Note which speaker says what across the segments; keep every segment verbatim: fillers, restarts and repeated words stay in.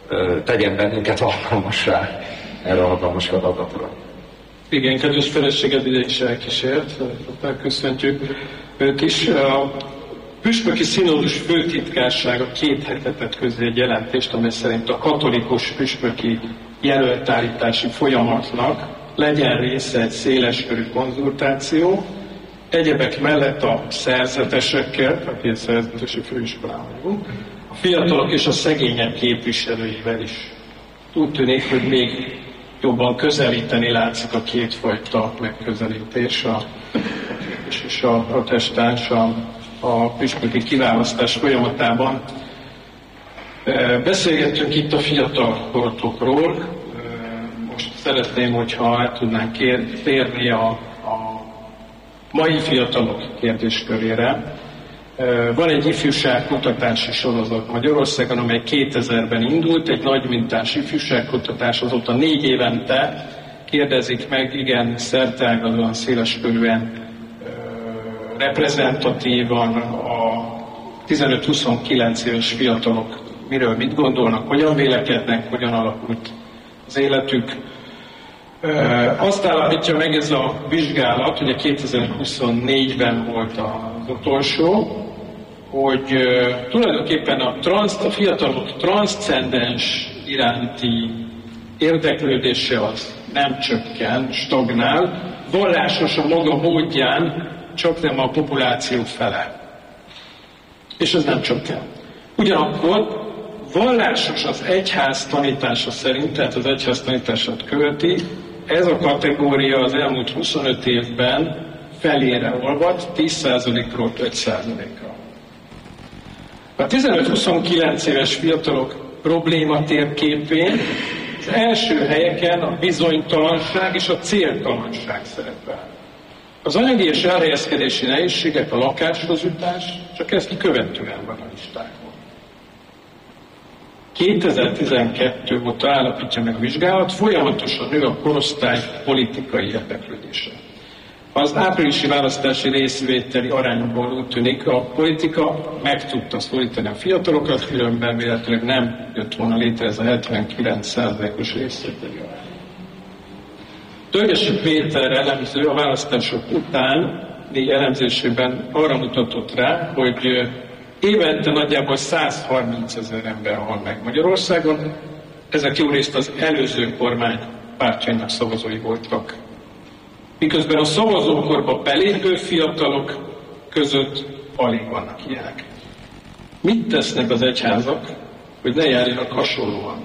Speaker 1: tegyen bennünket alkalmassá erre a hatalmas feladatra.
Speaker 2: Igen, kedves feleséged ide is elkísért, megköszöntjük őt is. A püspöki színódus főtitkársága két hete tett közé egy jelentést, amely szerint a katolikus püspöki jelöltállítási folyamatnak legyen része egy széleskörű konzultáció, egyebek mellett a szerzetesekkel, a két szerzetesi főiskolán vagyunk, a fiatalok és a szegények képviselőivel is. Úgy tűnik, hogy még jobban közelíteni látszik a kétfajta megközelítés, a, és a protestáns a, a püspöki kiválasztás folyamatában. Beszélgettünk itt a fiatal korotokról. Most szeretném, hogyha el tudnánk térni a, a mai fiatalok kérdéskörére. Van egy ifjúságkutatási sorozat Magyarországon, amely kétezerben indult, egy nagy mintás ifjúságkutatás, azóta négy évente kérdezik meg, igen, szerteágazóan, széleskörűen, reprezentatívan a tizenöt-huszonkilenc éves fiatalok miről mit gondolnak, hogyan vélekednek, hogyan alakult az életük. Azt állapítja meg ez a vizsgálat, ugye kétezer-huszonnégyben volt az utolsó, hogy uh, tulajdonképpen a, transz, a fiatalok transzcendens iránti érdeklődése az nem csökken, stagnál, vallásos a maga módján, csak nem a populáció fele. És ez nem csökken. Ugyanakkor vallásos az egyház tanítása szerint, tehát az egyház tanítását követi, ez a kategória az elmúlt huszonöt évben felére olvadt, tíz százalékról öt százalékra. A tizenöt-huszonkilenc éves fiatalok probléma térképén az első helyeken a bizonytalanság és a céltalanság szerepel. Az anyagi és elhelyezkedési nehézségek, a lakáshoz jutás csak ezt követően van a listákon. kétezer-tizenkettő óta állapítja meg a vizsgálat, folyamatosan nő a korosztály politikai érdeklődése. Az áprilisi választási részvételi arányból úgy tűnik, a politika meg tudta szólítani a fiatalokat, különben véletlenül nem jött volna létre ez a hetvenkilenc százalékos részvételi arány. Tölgyesi Péter elemző a választások után négy elemzésében arra mutatott rá, hogy évente nagyjából százharminc ezer ember hal meg Magyarországon. Ezek jó részt az előző kormány pártjainak szavazói voltak. Miközben a szavazókorba belépő fiatalok között alig vannak ilyenek. Mit tesznek az egyházak, hogy ne járjanak hasonlóan?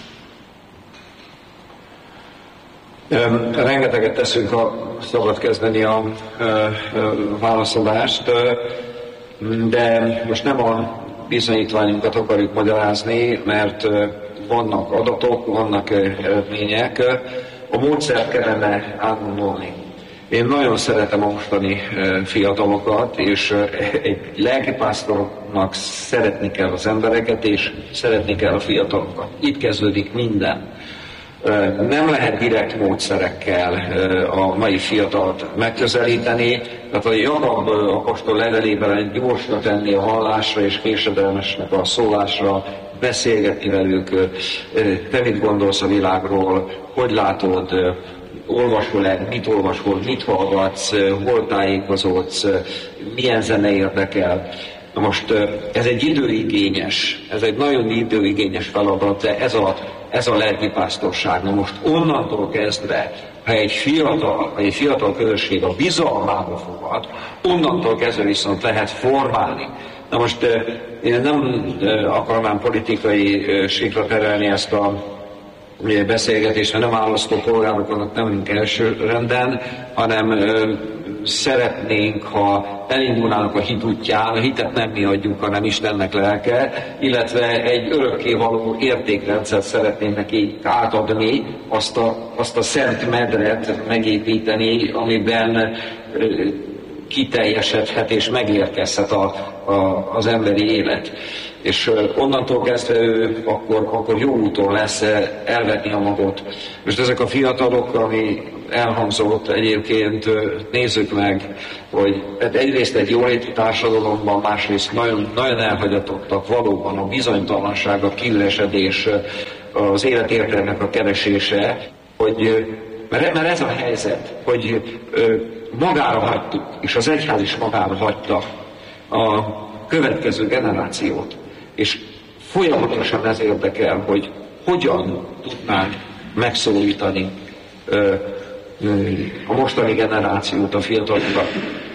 Speaker 1: Rengeteget teszünk, ha szabad kezdeni a, a, a válaszadást, de most nem a bizonyítványunkat akarjuk magyarázni, mert vannak adatok, vannak eredmények, a módszert kellene átgondolni. Én nagyon szeretem a mostani fiatalokat, és egy lelkipásztornak szeretni kell az embereket, és szeretni kell a fiatalokat. Itt kezdődik minden. Nem lehet direkt módszerekkel a mai fiatalt megközelíteni, tehát a Jakab apostol levelében gyorsra tenni a hallásra és késedelmesnek a szólásra, beszélgetni velük, te mit gondolsz a világról, hogy látod, olvasol-e, mit olvasol, mit hallgatsz, hol tájékozódsz, milyen zene érdekel. Na most ez egy időigényes, ez egy nagyon időigényes feladat, de ez a, ez a lelkipásztorság. Na most onnantól kezdve, ha egy fiatal, vagy egy fiatal közösség a bizalmába fogad, onnantól kezdve viszont lehet formálni. Na most én nem akarnám politikai síkra terelni ezt a beszélgetést, mert nem választó polgároknak nem ülünk első renden, hanem ö, szeretnénk, ha elindulnának a hit útján, a hitet nem mi adjuk, hanem Istennek lelke, illetve egy örökkévaló értékrendszert szeretnénk neki átadni, azt a, azt a szent medret megépíteni, amiben ö, kiteljesedhet és megérkezhet a, a, az emberi élet. És onnantól kezdve ő akkor, akkor jó úton lesz elvetni a magot. Most ezek a fiatalok, ami elhangzott egyébként, nézzük meg, hogy hát egyrészt egy jóléti társadalomban, másrészt nagyon, nagyon elhagyatottak valóban a bizonytalanság, a kiüresedés, az életértelmek a keresése, hogy mert ez a helyzet, hogy magára hagytuk, és az egyház is magára hagyta a következő generációt. És folyamatosan ez érdekel, hogy hogyan tudnánk megszólítani ö, ö, a mostani generációt, a fiatalokat.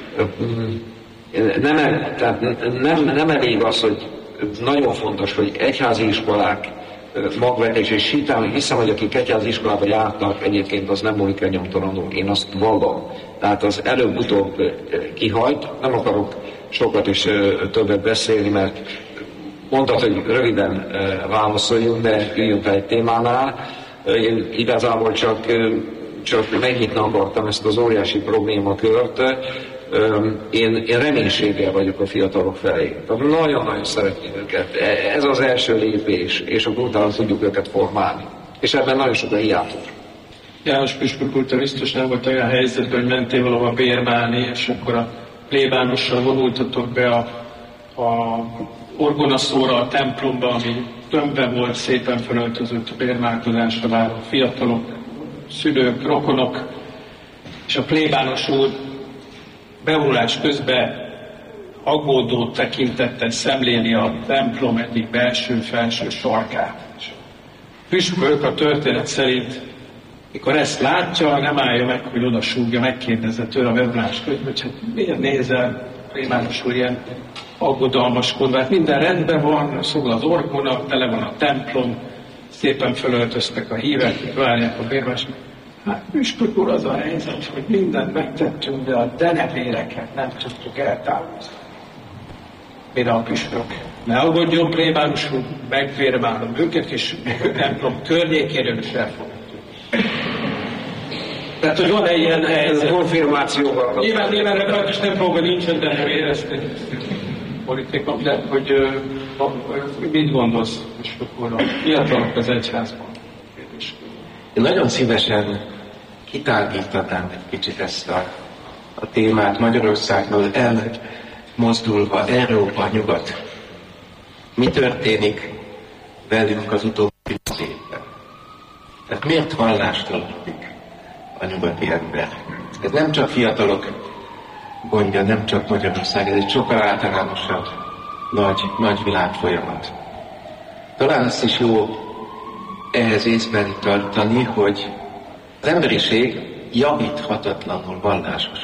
Speaker 1: Nem, tehát nem, nem elég az, hogy nagyon fontos, hogy egyházi iskolák magvetés, és hiszem, hogy akik egyházi iskolába jártak, egyébként az nem múlik el nyomtalanul, én azt vallom. Tehát az előbb-utóbb kihajt, nem akarok sokat és többet beszélni, mert mondtad, hogy röviden válaszoljunk, de üljünk egy témánál. Én igazából csak, csak megnyitni akartam ezt az óriási problémakört. Én, én reménységgel vagyok a fiatalok felé. Nagyon-nagyon szeretném őket. Ez az első lépés, és akkor utána tudjuk őket formálni. És ebben nagyon sok a hiátus.
Speaker 2: János püspök úr, te biztos nem volt olyan helyzetben, hogy mentél valahova bérmálni, és akkor a plébánossal vonultatok be a, a orgonaszóra, a templomba, ami tömbbe volt, szépen felöltözött a bérmálkozásra váró fiatalok, szülők, rokonok, és a plébános úr bevonulás közben aggódó tekintettel szemléli a templom egyik belső-felső sarkát. Püspök a történet szerint, mikor ezt látja, nem állja meg, hogy oda súgja, megkérdezze tőle a bevonulás közben, hogy hát miért nézel, plébános úr, ilyen aggodalmaskodva, hát minden rendben van, szól az orgona, tele van a templom, szépen fölöltöztek a hívek, várják a bérvást. Hát püspök úr, az a helyzet, hogy mindent megtettünk, de a denevéreket nem tudtuk eltávozni. Mire a püspök? Ne aggódjon, plébános úr, megvérmálom őket, és a templom környékéről is elfogadjuk. Tehát, hogy van-e ilyen helyzet?
Speaker 1: Konfirmációval.
Speaker 2: Nyilván, nyilván reprátus templomban nincsen denevér, ezt politika, de hogy uh, mit gondolsz, püspök úr, a fiatalok az egyházban?
Speaker 3: Én nagyon szívesen kitágítanám egy kicsit ezt a, a témát Magyarországról elmozdulva Európa nyugat. Mi történik velünk az utóbbi évben? Tehát miért vallástalanik a nyugati ember? Ez nem csak fiatalok gondja, nem csak Magyarország, ez egy sokkal általánosabb nagy, nagy világfolyamat. Talán azt is jó ehhez észben tartani, hogy az emberiség javíthatatlanul vallásos.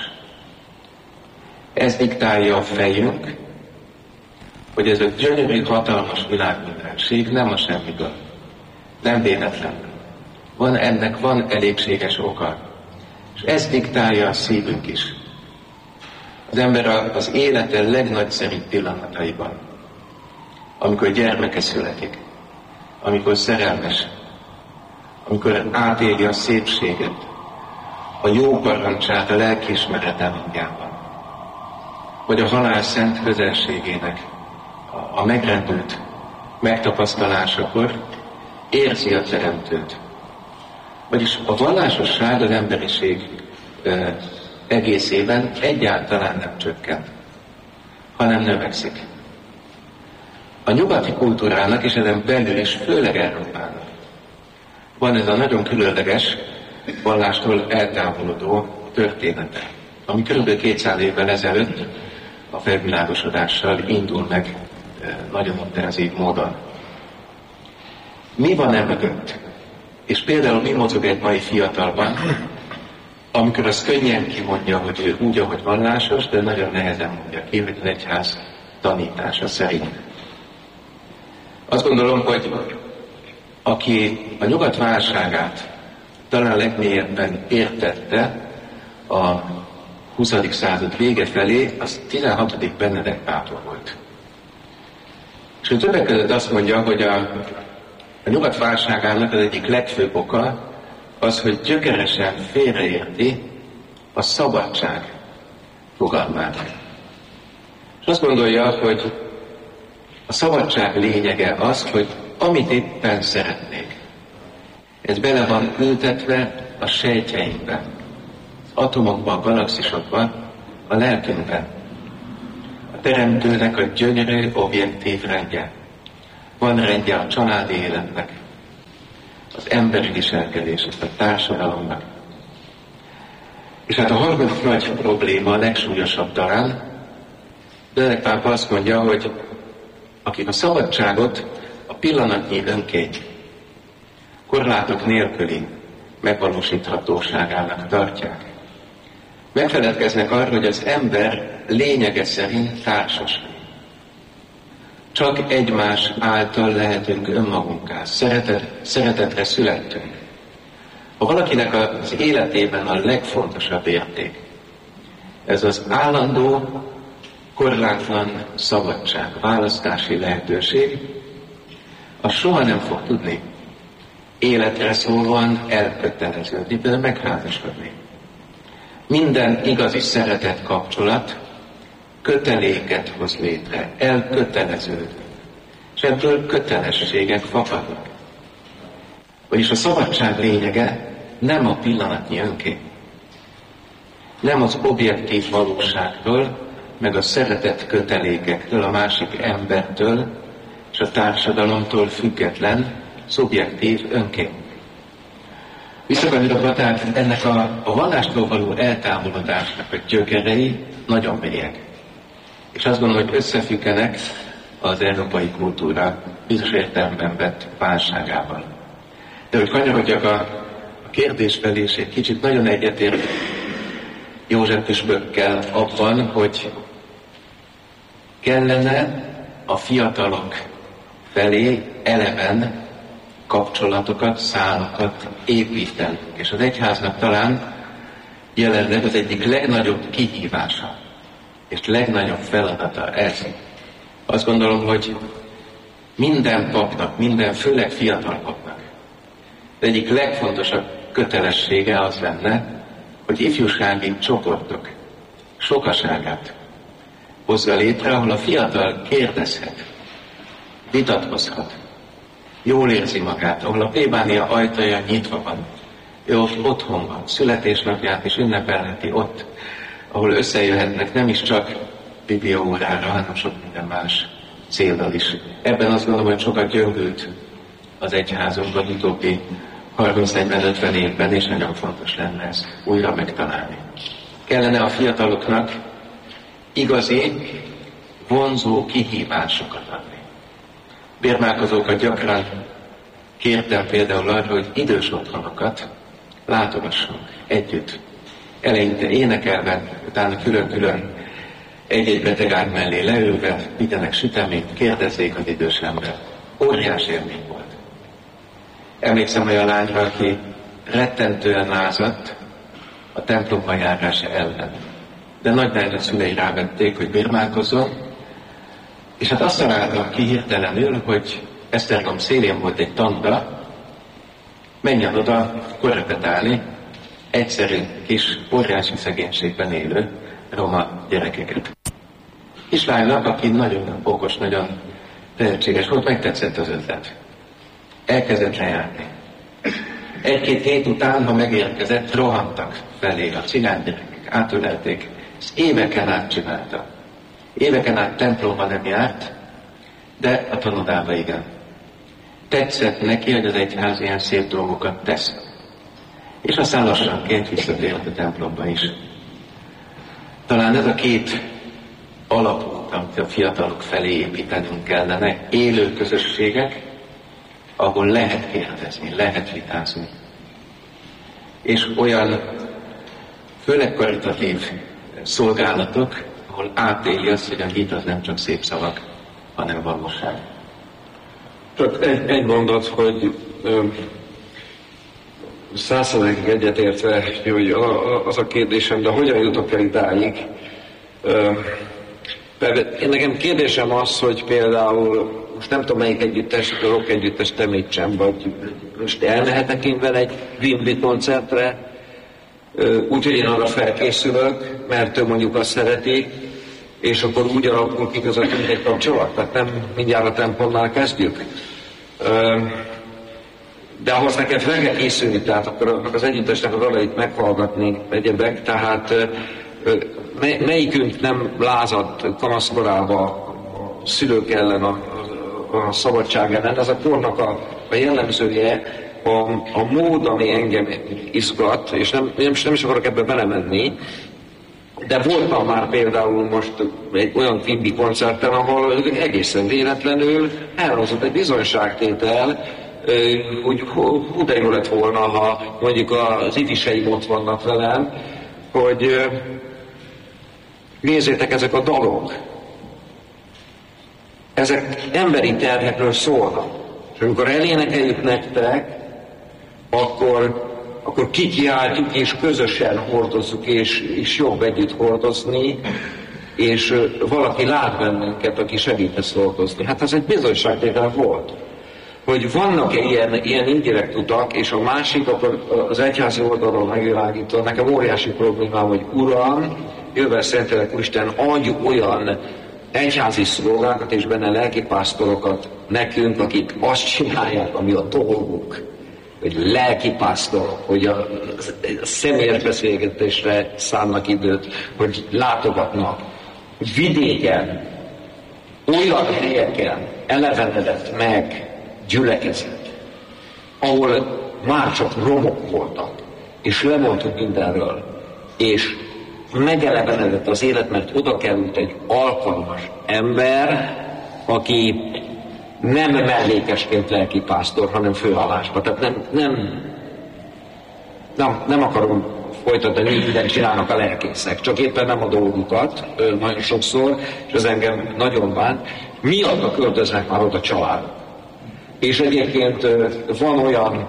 Speaker 3: Ez diktálja a fejünk, hogy ez a gyönyörű, hatalmas világműveltség nem a semmiből. Nem véletlenül. Van ennek van elégséges oka. És ez diktálja a szívünk is. Az ember az élete legnagyszerűbb pillanataiban, amikor gyermeke születik, amikor szerelmes, amikor átéli a szépséget, a jó parancsát a lelkiismeret elmondjában, vagy a halál szent közelségének a, a megrendült megtapasztalásakor érzi a Teremtőt. Vagyis a vallásosság az emberiség ö, egészében egyáltalán nem csökken, hanem növekszik. A nyugati kultúrának, és ezen belül is főleg Európának van ez a nagyon különleges, vallástól eltávolodó története, ami kb. kétszáz évvel ezelőtt a felvilágosodással indul meg nagyon intenzív módon. Mi van e mögött? És például mi mozog egy mai fiatalban, amikor az könnyen kimondja, hogy ő úgy, ahogy vallásos, de nagyon nehezen mondja ki, hogy az egyház tanítása szerint. Azt gondolom, hogy aki a nyugat válságát talán legmélyebben értette a huszadik század vége felé, az tizenhatodik Benedek pápa volt. És ő többek között azt mondja, hogy a, a nyugat válságának az egyik legfőbb oka az, hogy gyökeresen félreérti a szabadság fogalmát. És azt gondolja, hogy a szabadság lényege az, hogy amit éppen szeretnék, ez bele van ültetve a sejtjeinkben, az atomokban, a galaxisokban, a lelkünkben. A teremtőnek a gyönyörű, objektív rendje. Van rendje a családi életnek, az emberi viselkedésnek, a társadalomnak. És hát a harmadik nagy probléma, a legsúlyosabb talán, Benedek pápa azt mondja, hogy akik a szabadságot a pillanatnyi önkény, korlátok nélküli megvalósíthatóságának tartják, megfeledkeznek arra, hogy az ember lényege szerint társas. Csak egymás által lehetünk önmagunká, szeretet, szeretetre születtünk. Ha valakinek az életében a legfontosabb érték, ez az állandó, korlátlan szabadság, választási lehetőség, az soha nem fog tudni életre szólóan elköteleződni, például megházasodni. Minden igazi szeretet kapcsolat köteléket hoz létre, elköteleződni, és ebből kötelességek fakadnak. Vagyis a szabadság lényege nem a pillanatnyi önkény, nem az objektív valóságtól, meg a szeretet kötelékektől, a másik embertől és a társadalomtól független, szubjektív önkény. Visszakanyarodva, tehát ennek a, a vallástól való eltávolodásnak a gyökerei nagyon mélyek. És azt gondolom, hogy összefüggenek az európai kultúra bizonyos értelemben vett válságával. De hogy kanyarodjak a, a kérdés felé, és egy kicsit nagyon egyetért József püspökkel abban, hogy kellene a fiatalok felé eleven kapcsolatokat, szálakat építeni. És az egyháznak talán jelenleg az egyik legnagyobb kihívása és legnagyobb feladata ez. Azt gondolom, hogy minden papnak, minden, főleg fiatal papnak, az egyik legfontosabb kötelessége az lenne, hogy ifjúsági csoportok sokaságát hozza létre, ahol a fiatal kérdezhet, vitatkozhat, jól érzi magát, ahol a plébánia ajtaja nyitva van, ő ott otthon van, születésnapját is ünnepelheti ott, ahol összejöhetnek nem is csak bibliaórára, hanem sok minden más céllal is. Ebben azt gondolom, hogy sokat gyöngült az egyházunk az utóbbi harminc-negyven-ötven évben, és nagyon fontos lenne ezt újra megtalálni. Kellene a fiataloknak igazi, vonzó kihívásokat adni. Bérmálkozókat gyakran kértem például arra, hogy idős otthonokat látogassunk együtt. Eleinte énekelve, utána külön-külön egy-egy betegág mellé leülve, vigyenek süteményt, kérdezzék az idős embert. Óriás élmény volt. Emlékszem olyan lányra, aki rettentően lázadt a templomba járása ellen. De nagy nehezen szülei rávették, hogy bérmálkozzon, és hát azt találta ki hirtelenül, hogy Esztergom szélén volt egy tanda, menjen oda korrepetálni egyszerű kis óriási szegénységben élő roma gyerekeket. Kislánynak, aki nagyon okos, nagyon tehetséges volt, megtetszett az ötlet. Elkezdett lejárni. Egy-két hét után, ha megérkezett, rohantak felé a cigány gyerekek, átölelték. Ezt éveken át csinálta. Éveken át templomban nem járt, de a tanodába igen. Tetszett neki, hogy az egyház ilyen szép dolgokat tesz. És aztán lassanként visszatért a templomba is. Talán ez a két alapút, amit a fiatalok felé építenünk kellene, élő közösségek, ahol lehet kérdezni, lehet vitázni. És olyan főleg karitatív szolgálatok, ahol átéli azt, hogy a hit az nem csak szép szavak, hanem valóság.
Speaker 1: Csak egy, egy mondat, hogy száz százalékig egyetértve, hogy az a kérdésem, de hogyan jutok el idáig? Én nekem kérdésem az, hogy például, most nem tudom melyik együttes, a rock együttes említsem, vagy most elmehetek én vele egy Wimby koncertre, Úgyhogy én arra felkészülök, mert ő mondjuk azt szereti, és akkor úgy alakul ki közöttünk egy kapcsolat, tehát nem mindjárt a tempónál kezdjük. De ahhoz nekem fel kell készülni, tehát akkor az együttesnek a dalait meghallgatni egyebek, tehát melyikünk nem lázadt kamaszkorában a szülők ellen, a, a szabadság ellen, ez a kornak a, a jellemzője, a, a mód, ami engem izgat, és nem, nem, nem is akarok ebbe belemenni, de voltam már például most egy olyan Quimby koncerten, ahol egészen véletlenül elhozott egy bizonyságtétel, hogy hú de jó lett volna, ha mondjuk az ifjúseim ott vannak velem, hogy nézzétek, ezek a dalok, ezek emberi terhekről szólnak. És amikor elénekeljük nektek, akkor, akkor kikiáltjuk és közösen hordozzuk, és, és jobb együtt hordozni, és valaki lát bennünket, aki segít ezt hordozni. Hát ez egy bizonyságtétel volt. Hogy vannak-e ilyen, ilyen indirekt utak, és a másik, akkor az egyházi oldalról megvilágítva, nekem óriási problémám, hogy Uram, jövel szentelek Úristen, adj olyan egyházi szolgákat és benne lelkipásztorokat nekünk, akik azt csinálják, ami a dolguk, hogy lelkipásztorok, hogy a, a személyes beszélgetésre szánnak időt, hogy látogatnak, hogy vidéken, olyan helyeken elevenedett meg gyülekezet, ahol már csak romok voltak, és lemondtuk mindenről, és megelevenedett az élet, mert oda került egy alkalmas ember, aki nem mellékesként lelkipásztor, hanem főállásban. Tehát nem, nem, nem, nem akarom folytatni, mindent csinálnak a lelkészek, csak éppen nem a dolgukat, nagyon sokszor, és ez engem nagyon bánt. Miatta költöznek már oda családok. És egyébként van olyan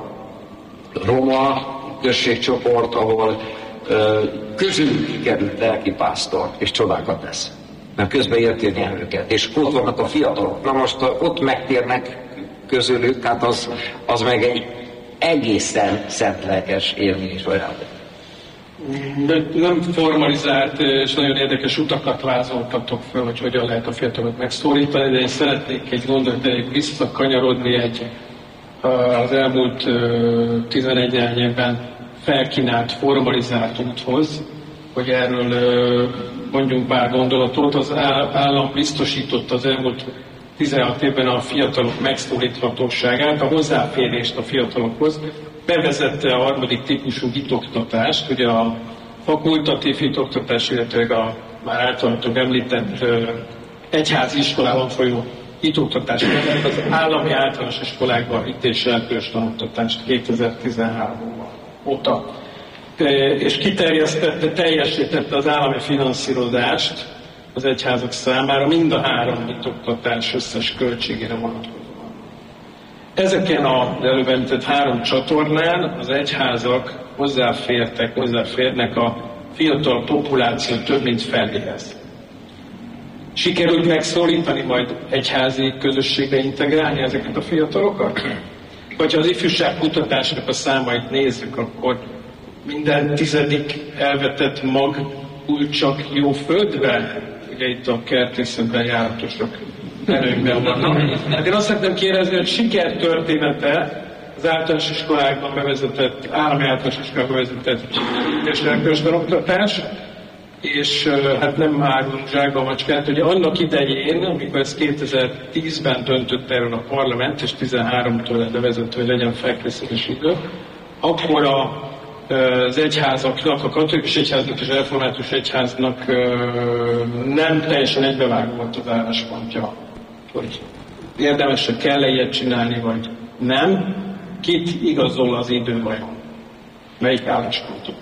Speaker 1: roma községcsoport, ahol közülük kikerült lelkipásztor, és csodákat tesz. Mert közben érti a nyelvüket. És ott vannak a fiatalok. Na most ott megtérnek közülük, hát az, az meg egy egészen szentlelkes élmény is olyan.
Speaker 2: De nem formalizált és nagyon érdekes utakat vázoltatok fel, hogy hogyan lehet a fiatalokat megszólítani, de én szeretnék egy gondolatot visszakanyarodni egy az elmúlt tizenegy évben felkínált, formalizált úthoz, hogy erről mondjunk pár gondolatot. Az állam biztosította az elmúlt tizenhat évben a fiatalok megszólíthatóságát, a hozzáférést a fiatalokhoz, bevezette a harmadik típusú hitoktatást, ugye a fakultatív hitoktatás, illetve a már általatok említett egyházi iskolában folyó hitoktatás mellett az állami általános iskolákban hit és lelkős tanoktatást kétezer-tizenhárom óta. És kiterjesztette, teljesítette az állami finanszírozást az egyházak számára mind a három hitoktatás összes költségére vonatkozóan. Ezeken az előbb említett három csatornán az egyházak hozzáfértek, hozzáférnek a fiatal populáció több mint feléhez. Sikerült megszólítani, majd egyházi közösségbe integrálni ezeket a fiatalokat? Vagy ha az ifjúságkutatásnak a számait nézzük, akkor minden tizedik elvetett mag ül csak jó földbe? Ugye itt a kertészetben járatosok előnyben vannak. Hát én azt szeretném kérdezni, hogy sikertörténete az általános iskolákban bevezetett, állami általános iskolákban bevezetett és lelkős tanoktatás, és hát nem árulunk zsákba a macskát, ugye annak idején, amikor ez kétezer-tízben döntött erről a parlament, és tizenháromtól lett bevezető, hogy legyen felkészülés idő, akkor a az egyházaknak, a katolikus egyháznak és a református egyháznak nem teljesen egybevágó volt az álláspontja, hogy érdemes, kell-e ilyet csinálni, vagy nem. Kit igazol az idő vajon? Melyik álláspontot?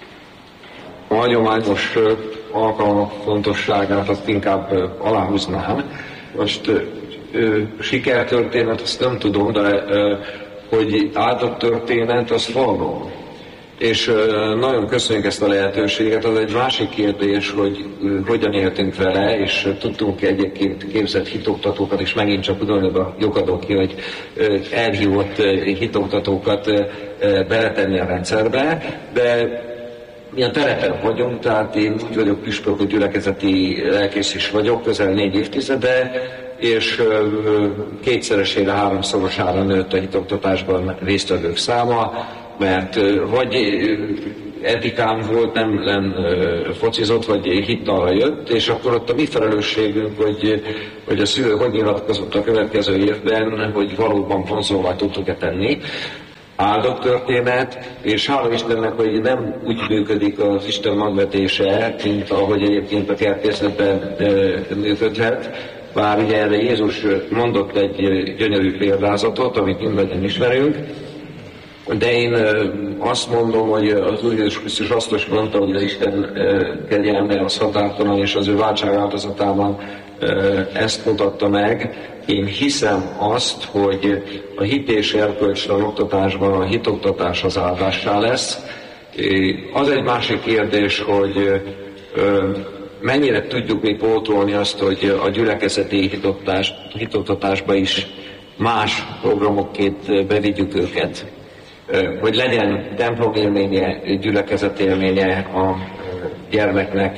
Speaker 1: A hagyományos alkalmak fontosságát azt inkább aláhúznám. Most sikertörténet, azt nem tudom, de hogy áldott történet, azt való. És nagyon köszönjük ezt a lehetőséget. Az egy másik kérdés, hogy hogyan éltünk vele, és tudtunk egyébként képzett hitoktatókat, és megint csak ugyanúgy a lyukadok ki, hogy elhívott hitoktatókat beletenni a rendszerbe, de mi a terepen vagyunk, tehát én úgy vagyok püspökök gyülekezeti lelkész is vagyok, közel négy évtizede, és kétszeresére, háromszorosára nőtt a hitoktatásban résztvevők száma, mert vagy etikám volt, nem, nem focizott, vagy hittal jött, és akkor ott a mi felelősségünk, hogy, hogy a szülő hogy nyilatkozott a következő évben, hogy valóban vonzóvá tudtuk-e tenni. Áldott történet, és hála Istennek, hogy nem úgy működik az Isten magvetése, mint ahogy egyébként a kertészetben működhet. Bár ugye erre Jézus mondott egy gyönyörű példázatot, amit mindannyian ismerünk, de én azt mondom, hogy az Úr Jézus Krisztus azt is mondta, hogy az Isten kegyelme az határtalan, és az ő váltság áldozatában ezt mutatta meg. Én hiszem azt, hogy a hit és erkölcstan oktatásban a hitoktatás az áldássá lesz. Az egy másik kérdés, hogy mennyire tudjuk mi pótolni azt, hogy a gyülekezeti hitoktatásba is más programokként bevigyük őket. Hogy legyen templom élménye, gyülekezet élménye a gyermeknek.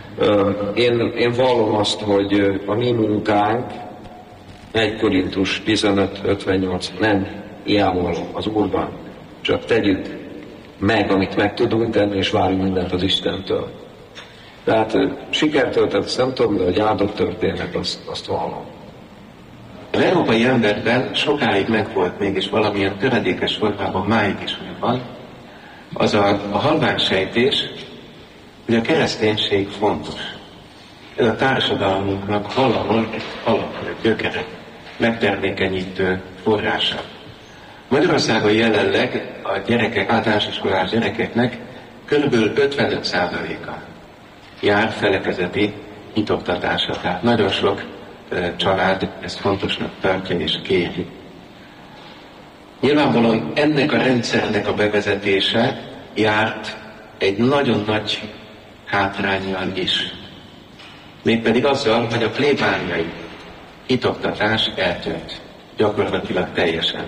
Speaker 1: Én, én vallom azt, hogy a mi munkánk egy Korintus tizenöt ötvennyolc nem hiába az Úrban, csak tegyük meg, amit meg tudunk tenni, és várjunk mindent az Istentől. Tehát sikertöltet, azt nem tudom, de hogy áldott történet, azt, azt vallom.
Speaker 3: Az európai emberben sokáig megvolt mégis valamilyen töredékes formában, máig is van, az a, a halvány-sejtés, hogy a kereszténység fontos. Ez a társadalmunknak valahol egy alapvető gyökere, megtermékenyítő forrása. Magyarországon jelenleg a gyerekek, általános iskolás gyerekeknek kb. ötvenöt százaléka jár felekezeti hitoktatásra. Tehát nagyon sok e, család ezt fontosnak tartja és kéri. Nyilvánvalóan ennek a rendszernek a bevezetése járt egy nagyon nagy hátránnyal is. Mégpedig azzal, hogy a plébániai hitoktatás eltűnt. Gyakorlatilag teljesen.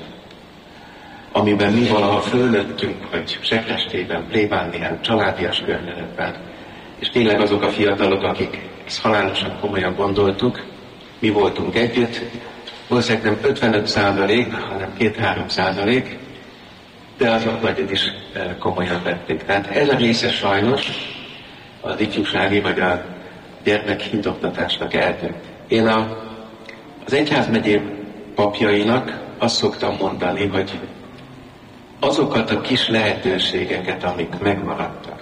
Speaker 3: Amiben mi valaha fölöttünk, hogy sekrestében, plébánián, családias környezetben, és tényleg azok a fiatalok, akik ezt halálosan komolyan gondoltuk, mi voltunk együtt, valószínűleg nem ötvenöt százalék, hanem két-három százalék, de azok nagyot is komolyan vették. Tehát ez a része sajnos az ifjúsági vagy a gyermekhitoktatásnak eltűnt. Én a, az egyházmegyék papjainak azt szoktam mondani, hogy azokat a kis lehetőségeket, amik megmaradtak,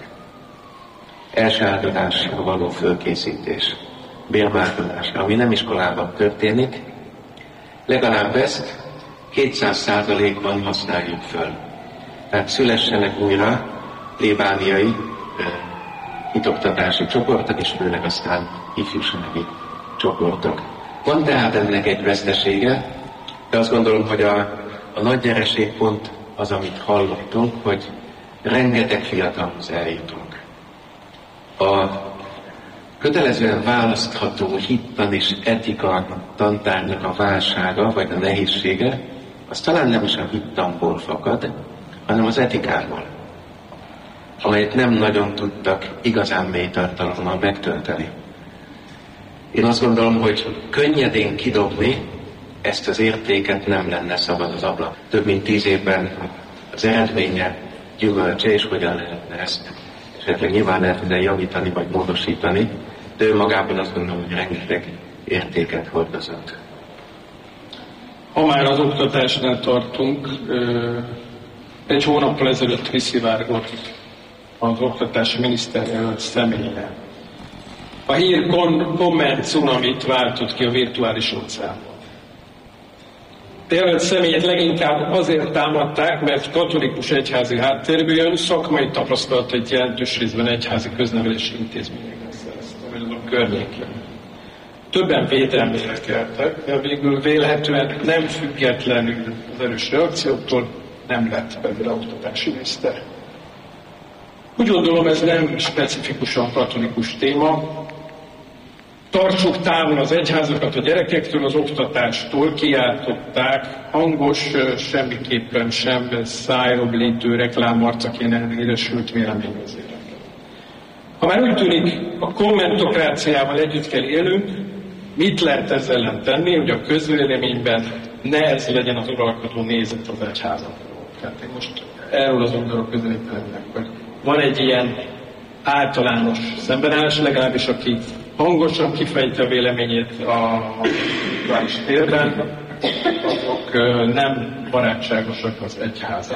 Speaker 3: elsajátításra való fölkészítés, bérmárkodásra, ami nem iskolában történik, legalább ezt kétszáz százalékban használjuk föl. Tehát szülessenek újra plébániai hitoktatási csoportok, és főleg aztán ifjúsági csoportok. Van tehát ennek egy vesztesége, de azt gondolom, hogy a, a nagy nyereség pont az, amit hallottunk, hogy rengeteg fiatalhoz eljutunk. A kötelezően választható hittan és etika tantárnak a válsága, vagy a nehézsége, az talán nem is a hittanból fakad, hanem az etikából, amelyet nem nagyon tudtak igazán mély tartalommal megtölteni. Én azt gondolom, hogy könnyedén kidobni ezt az értéket nem lenne szabad az ablak. Több mint tíz évben az eredménye, gyümölcse, és hogyan lehetne ezt esetleg nyilván lehetne javítani vagy módosítani, de ő magában azt gondolom, hogy rengeteg értéket hordozott.
Speaker 2: Ha már az oktatásnál tartunk, egy hónappal ezelőtt kiszivárgott az oktatási miniszterjelölt személye. A hír komment cunamit váltott ki a virtuális óceánban. Jelölt személyet leginkább azért támadták, mert katolikus egyházi háttérből jön, szakmai tapasztalat egy jelentős részben egyházi köznevelési intézményekben szerezte, vagy azon környékén. Többen védelmére keltek, de végül vélhetően nem függetlenül az erős reakcióktól nem lett belőle oktatási miniszter. Úgy gondolom, ez nem specifikusan katolikus téma. Tartsuk távol az egyházakat a gyerekektől, az oktatástól, kiáltották hangos, semmiképpen sem szájroblítő reklámarcaként elhíresült véleményvezérek. Ha már úgy tűnik, a kommentokráciával együtt kell élnünk, mit lehet ezzel ellen tenni, hogy a közvéleményben ne ez legyen az uralkodó nézet az egyházon? Tehát én most erről az oldalról közelítenek, hogy van egy ilyen általános szembenállás, legalábbis aki hangosan kifejti a véleményét a aktuális térben, azok nem barátságosak az egyházzal.